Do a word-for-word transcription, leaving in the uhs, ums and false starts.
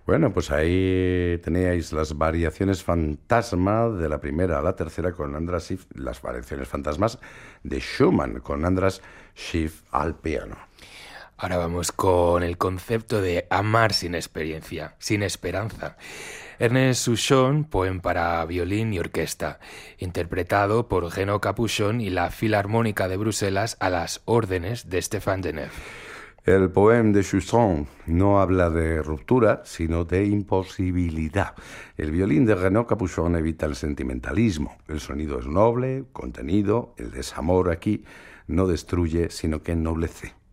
Bueno, pues ahí teníais las variaciones fantasma de la primera a la tercera con Andras Schiff, las variaciones fantasmas de Schumann con Andras Schiff al piano. Ahora vamos con el concepto de amar sin experiencia, sin esperanza. Ernest Souchon, poema para violín y orquesta, interpretado por Geno Capuchon y la Filarmónica de Bruselas a las órdenes de Stéphane Deneuve. El poema de Souchon no habla de ruptura, sino de imposibilidad. El violín de Renaud Capuchon evita el sentimentalismo. El sonido es noble, contenido, el desamor aquí no destruye, sino que ennoblece.